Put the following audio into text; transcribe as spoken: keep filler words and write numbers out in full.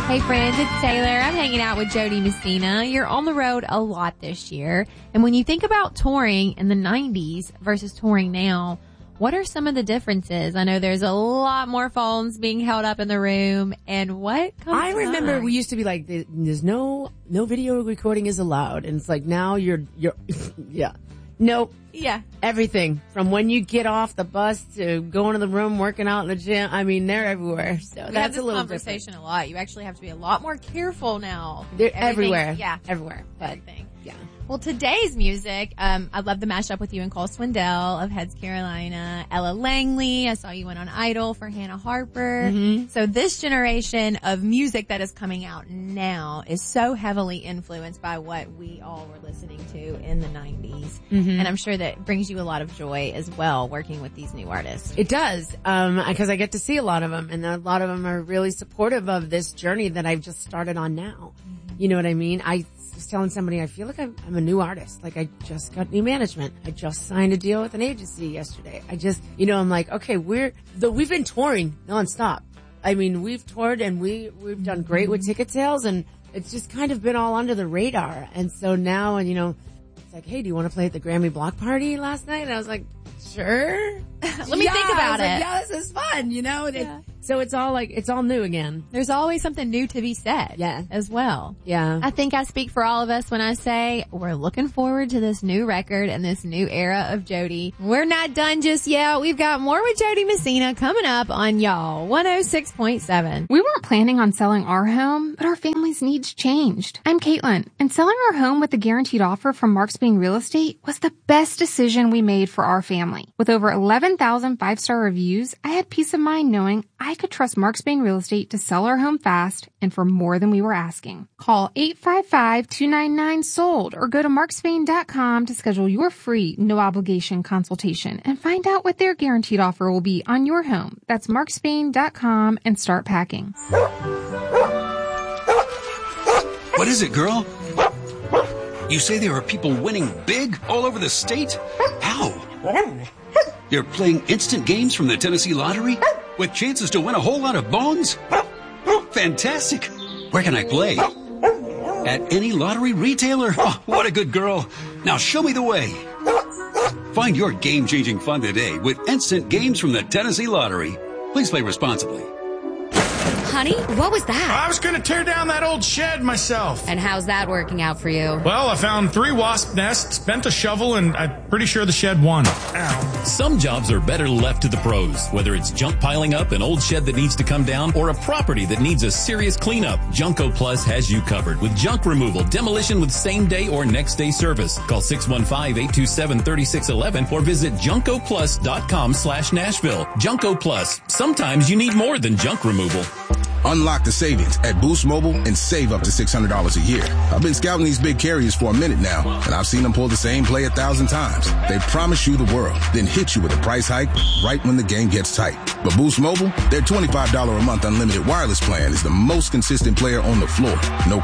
Hey friends, it's Taylor. I'm hanging out with Jody Messina. You're on the road a lot this year. And when you think about touring in the nineties versus touring now, what are some of the differences? I know there's a lot more phones being held up in the room. And what comes I remember mind? we used to be like, there's no, no video recording is allowed. And it's like now you're, you're, yeah. Nope. Yeah. Everything from when you get off the bus to going to the room, working out in the gym. I mean, they're everywhere. So we that's have this a little conversation different. a lot. You actually have to be a lot more careful now. They're Everything- everywhere. Yeah. Everywhere. But Everything. yeah. Well, today's music, um, I love the mashup with you and Cole Swindell of Heads Carolina, Ella Langley. I saw you went on Idol for Hannah Harper. Mm-hmm. So this generation of music that is coming out now is so heavily influenced by what we all were listening to in the nineties. Mm-hmm. And I'm sure that brings you a lot of joy as well working with these new artists. It does, um, because I get to see a lot of them, and a lot of them are really supportive of this journey that I've just started on now. Mm-hmm. You know what I mean? I was telling somebody I feel like I'm, I'm a new artist. Like I just got new management. I just signed a deal with an agency yesterday. I just, you know, I'm like, okay, we're though we've been touring nonstop. I mean, we've toured and we we've done great with ticket sales, and it's just kind of been all under the radar. And so now, and you know, it's like, hey, do you want to play at the Grammy block party last night? And I was like, sure. Let me yeah, think about I was it. Like, yeah, this is fun, you know. And Yeah. it, so it's all like it's all new again. There's always something new to be said. Yeah. As well. Yeah. I think I speak for all of us when I say we're looking forward to this new record and this new era of Jody. We're not done just yet. We've got more with Jody Messina coming up on y'all one oh six point seven. We weren't planning on selling our home, but our family's needs changed. I'm Caitlin, and selling our home with a guaranteed offer from Mark Spain Real Estate was the best decision we made for our family. With over eleven thousand five-star reviews, I had peace of mind knowing I could trust Mark Spain Real Estate to sell our home fast and for more than we were asking. Call eight five five, two nine nine, sold or go to mark spain dot com to schedule your free, no-obligation consultation and find out what their guaranteed offer will be on your home. That's mark spain dot com and start packing. What is it, girl? You say there are people winning big all over the state? How? You're playing instant games from the Tennessee Lottery with chances to win a whole lot of bones? Fantastic. Where can I play? At any lottery retailer? Oh, what a good girl. Now show me the way. Find your game-changing fun today with instant games from the Tennessee Lottery. Please play responsibly. Honey, what was that? I was going to tear down that old shed myself. And how's that working out for you? Well, I found three wasp nests, bent a shovel, and I'm pretty sure the shed won. Ow. Some jobs are better left to the pros. Whether it's junk piling up, an old shed that needs to come down, or a property that needs a serious cleanup, Junko Plus has you covered with junk removal, demolition with same day or next day service. Call six one five, eight two seven, three six one one or visit junko plus dot com slash Nashville. Junko Plus. Sometimes you need more than junk removal. Unlock the savings at Boost Mobile and save up to six hundred dollars a year. I've been scouting these big carriers for a minute now, and I've seen them pull the same play a thousand times. They promise you the world, then hit you with a price hike right when the game gets tight. But Boost Mobile, their twenty-five dollars a month unlimited wireless plan is the most consistent player on the floor. No